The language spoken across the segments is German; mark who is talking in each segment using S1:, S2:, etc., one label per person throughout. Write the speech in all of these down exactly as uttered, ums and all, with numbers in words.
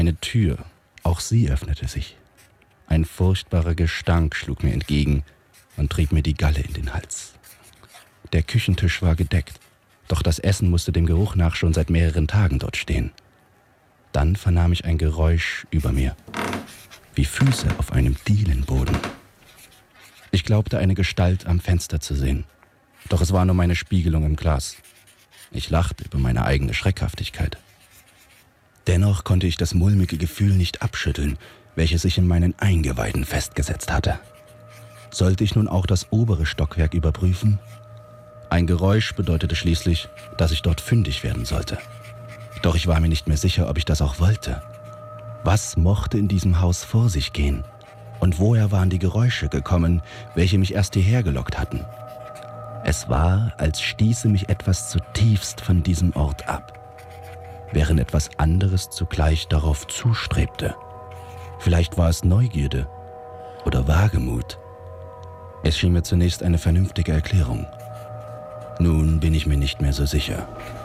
S1: Eine Tür, auch sie öffnete sich. Ein furchtbarer Gestank schlug mir entgegen und trieb mir die Galle in den Hals. Der Küchentisch war gedeckt, doch das Essen musste dem Geruch nach schon seit mehreren Tagen dort stehen. Dann vernahm ich ein Geräusch über mir, wie Füße auf einem Dielenboden. Ich glaubte, eine Gestalt am Fenster zu sehen, doch es war nur meine Spiegelung im Glas. Ich lachte über meine eigene Schreckhaftigkeit. Dennoch konnte ich das mulmige Gefühl nicht abschütteln, welches sich in meinen Eingeweiden festgesetzt hatte. Sollte ich nun auch das obere Stockwerk überprüfen? Ein Geräusch bedeutete schließlich, dass ich dort fündig werden sollte. Doch ich war mir nicht mehr sicher, ob ich das auch wollte. Was mochte in diesem Haus vor sich gehen? Und woher waren die Geräusche gekommen, welche mich erst hierher gelockt hatten? Es war, als stieße mich etwas zutiefst von diesem Ort ab, während etwas anderes zugleich darauf zustrebte. Vielleicht war es Neugierde oder Wagemut. Es schien mir zunächst eine vernünftige Erklärung. Nun bin ich mir nicht mehr so sicher.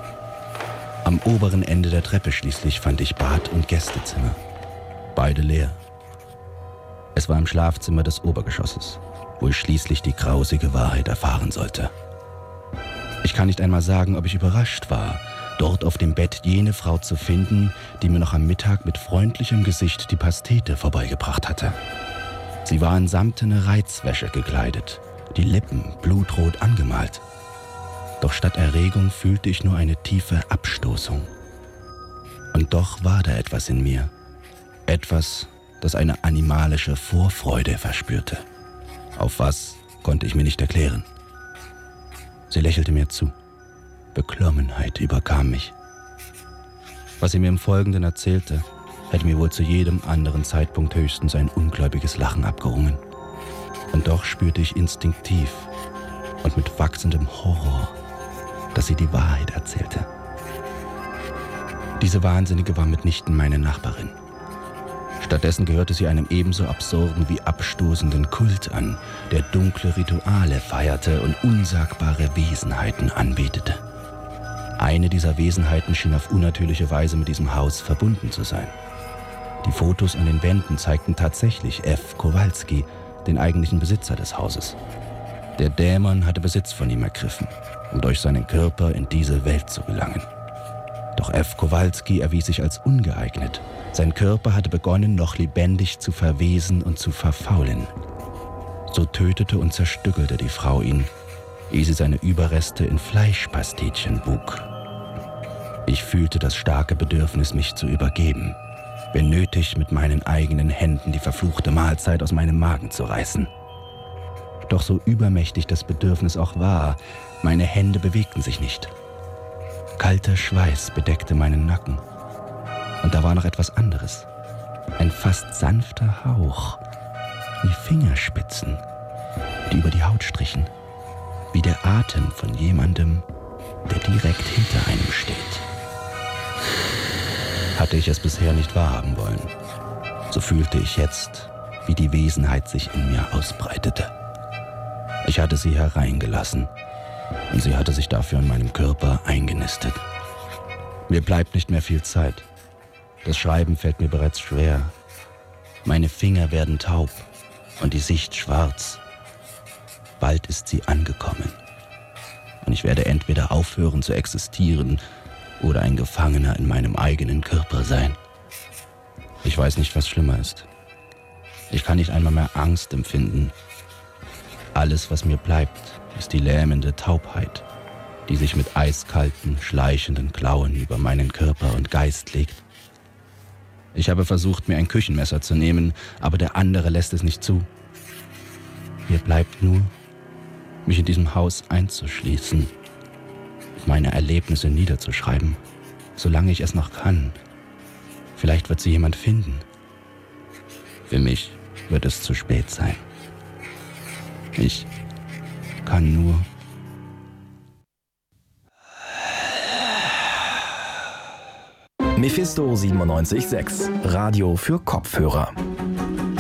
S1: Am oberen Ende der Treppe schließlich fand ich Bad- und Gästezimmer. Beide leer. Es war im Schlafzimmer des Obergeschosses, wo ich schließlich die grausige Wahrheit erfahren sollte. Ich kann nicht einmal sagen, ob ich überrascht war, dort auf dem Bett jene Frau zu finden, die mir noch am Mittag mit freundlichem Gesicht die Pastete vorbeigebracht hatte. Sie war in samtene Reizwäsche gekleidet, die Lippen blutrot angemalt. Doch statt Erregung fühlte ich nur eine tiefe Abstoßung. Und doch war da etwas in mir, etwas, das eine animalische Vorfreude verspürte. Auf was, konnte ich mir nicht erklären. Sie lächelte mir zu. Beklommenheit überkam mich. Was sie mir im Folgenden erzählte, hätte mir wohl zu jedem anderen Zeitpunkt höchstens ein ungläubiges Lachen abgerungen. Und doch spürte ich instinktiv und mit wachsendem Horror, dass sie die Wahrheit erzählte. Diese Wahnsinnige war mitnichten meine Nachbarin. Stattdessen gehörte sie einem ebenso absurden wie abstoßenden Kult an, der dunkle Rituale feierte und unsagbare Wesenheiten anbetete. Eine dieser Wesenheiten schien auf unnatürliche Weise mit diesem Haus verbunden zu sein. Die Fotos an den Wänden zeigten tatsächlich F. Kowalski, den eigentlichen Besitzer des Hauses. Der Dämon hatte Besitz von ihm ergriffen, um durch seinen Körper in diese Welt zu gelangen. Doch F. Kowalski erwies sich als ungeeignet. Sein Körper hatte begonnen, noch lebendig zu verwesen und zu verfaulen. So tötete und zerstückelte die Frau ihn, ehe sie seine Überreste in Fleischpastetchen buk. Ich fühlte das starke Bedürfnis, mich zu übergeben, wenn nötig, mit meinen eigenen Händen die verfluchte Mahlzeit aus meinem Magen zu reißen. Doch so übermächtig das Bedürfnis auch war, meine Hände bewegten sich nicht. Kalter Schweiß bedeckte meinen Nacken. Und da war noch etwas anderes. Ein fast sanfter Hauch, wie Fingerspitzen, die über die Haut strichen, wie der Atem von jemandem, der direkt hinter einem steht. Hatte ich es bisher nicht wahrhaben wollen, so fühlte ich jetzt, wie die Wesenheit sich in mir ausbreitete. Ich hatte sie hereingelassen und sie hatte sich dafür in meinem Körper eingenistet. Mir bleibt nicht mehr viel Zeit. Das Schreiben fällt mir bereits schwer. Meine Finger werden taub und die Sicht schwarz. Bald ist sie angekommen. Und ich werde entweder aufhören zu existieren oder ein Gefangener in meinem eigenen Körper sein. Ich weiß nicht, was schlimmer ist. Ich kann nicht einmal mehr Angst empfinden. Alles, was mir bleibt, ist die lähmende Taubheit, die sich mit eiskalten, schleichenden Klauen über meinen Körper und Geist legt. Ich habe versucht, mir ein Küchenmesser zu nehmen, aber der andere lässt es nicht zu. Mir bleibt nur, mich in diesem Haus einzuschließen, meine Erlebnisse niederzuschreiben, solange ich es noch kann. Vielleicht wird sie jemand finden. Für mich wird es zu spät sein. Ich kann nur...
S2: Mephisto siebenundneunzig Komma sechs, Radio für Kopfhörer.